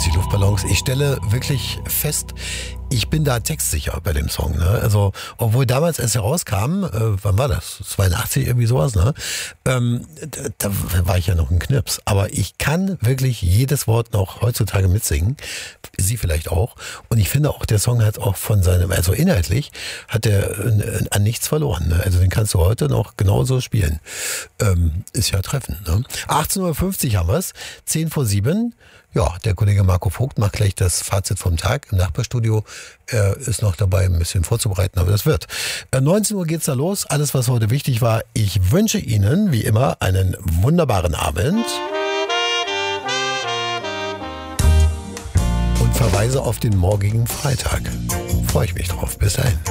Sie Luftballons. Ich stelle wirklich fest, ich bin da textsicher bei dem Song. Ne? Also, obwohl damals, als er rauskam, wann war das? 82, irgendwie sowas, ne? Da war ich ja noch ein Knirps. Aber ich kann wirklich jedes Wort noch heutzutage mitsingen. Sie vielleicht auch. Und ich finde auch, der Song hat auch von seinem, also inhaltlich, hat er an nichts verloren. Ne? Also den kannst du heute noch genauso spielen. Ist ja treffend. Ne? 18.50 Uhr haben wir es. 10 vor 7. Ja, der Kollege Marco Vogt macht gleich das Fazit vom Tag im Nachbarstudio. Er ist noch dabei, ein bisschen vorzubereiten, aber das wird. 19 Uhr geht's da los. Alles, was heute wichtig war. Ich wünsche Ihnen, wie immer, einen wunderbaren Abend. Und verweise auf den morgigen Freitag. Freue ich mich drauf. Bis dahin.